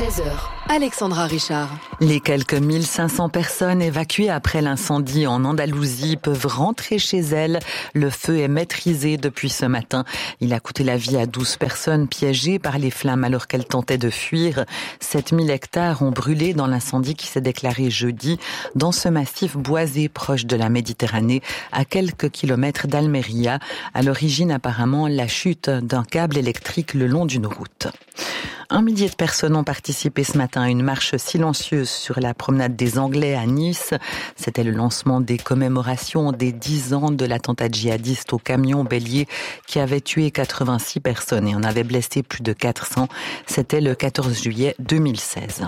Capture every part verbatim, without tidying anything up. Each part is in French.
seize heures, Alexandra Richard. Les quelques mille cinq cents personnes évacuées après l'incendie en Andalousie peuvent rentrer chez elles. Le feu est maîtrisé depuis ce matin. Il a coûté la vie à douze personnes piégées par les flammes alors qu'elles tentaient de fuir. sept mille hectares ont brûlé dans l'incendie qui s'est déclaré jeudi dans ce massif boisé proche de la Méditerranée, à quelques kilomètres d'Almeria. À l'origine, apparemment, la chute d'un câble électrique le long d'une route. Un millier de personnes ont participé ce matin à une marche silencieuse sur la promenade des Anglais à Nice. C'était le lancement des commémorations des dix ans de l'attentat djihadiste au camion bélier qui avait tué quatre-vingt-six personnes et en avait blessé plus de quatre cents. C'était le quatorze juillet deux mille seize.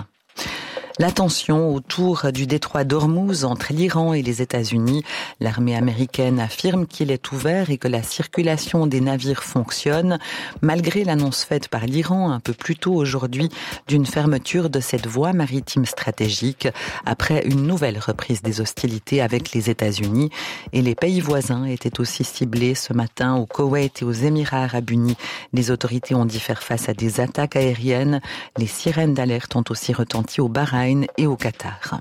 La tension autour du détroit d'Ormuz entre l'Iran et les États-Unis. L'armée américaine affirme qu'il est ouvert et que la circulation des navires fonctionne, malgré l'annonce faite par l'Iran un peu plus tôt aujourd'hui d'une fermeture de cette voie maritime stratégique après une nouvelle reprise des hostilités avec les États-Unis. Et les pays voisins étaient aussi ciblés ce matin au Koweït et aux Émirats arabes unis. Les autorités ont dû faire face à des attaques aériennes. Les sirènes d'alerte ont aussi retenti au Bahreïn et au Qatar.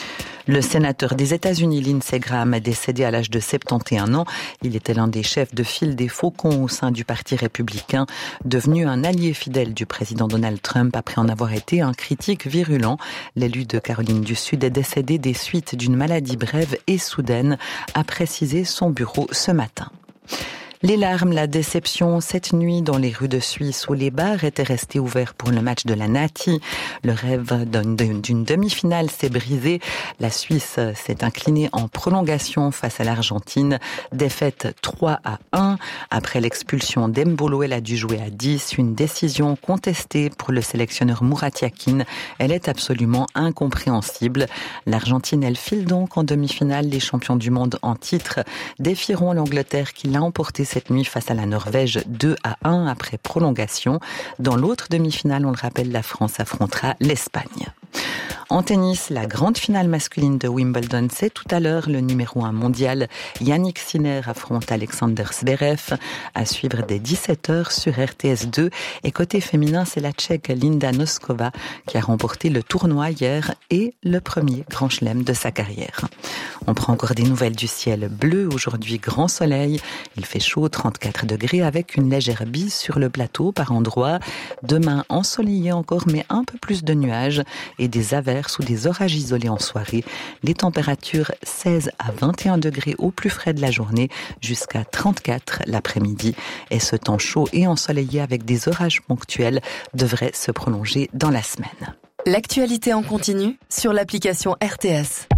Le sénateur des États-Unis, Lindsey Graham, est décédé à l'âge de soixante et un ans. Il était l'un des chefs de file des Faucons au sein du Parti républicain, devenu un allié fidèle du président Donald Trump après en avoir été un critique virulent. L'élu de Caroline du Sud est décédé des suites d'une maladie brève et soudaine, a précisé son bureau ce matin. Les larmes, la déception cette nuit dans les rues de Suisse où les bars étaient restés ouverts pour le match de la Nati. Le rêve d'une demi-finale s'est brisé. La Suisse s'est inclinée en prolongation face à l'Argentine. Défaite trois à un. Après l'expulsion d'Embolo, elle a dû jouer à dix. Une décision contestée pour le sélectionneur Murat Yakin. Elle est absolument incompréhensible. L'Argentine, elle file donc en demi-finale. Les champions du monde en titre défieront l'Angleterre qui l'a emporté cette nuit face à la Norvège deux à un après prolongation. Dans l'autre demi-finale, on le rappelle, la France affrontera l'Espagne. En tennis, la grande finale masculine de Wimbledon, c'est tout à l'heure. Le numéro un mondial, Yannick Sinner, affronte Alexander Zverev, à suivre dès dix-sept heures sur R T S deux. Et côté féminin, c'est la Tchèque Linda Noskova qui a remporté le tournoi hier et le premier grand chelem de sa carrière. On prend encore des nouvelles du ciel bleu. Aujourd'hui, grand soleil. Il fait chaud, trente-quatre degrés, avec une légère bise sur le plateau par endroits. Demain, ensoleillé encore, mais un peu plus de nuages et des averses ou des orages isolés en soirée. Les températures seize à vingt et un degrés au plus frais de la journée, jusqu'à trente-quatre l'après-midi. Et ce temps chaud et ensoleillé avec des orages ponctuels devrait se prolonger dans la semaine. L'actualité en continu sur l'application R T S.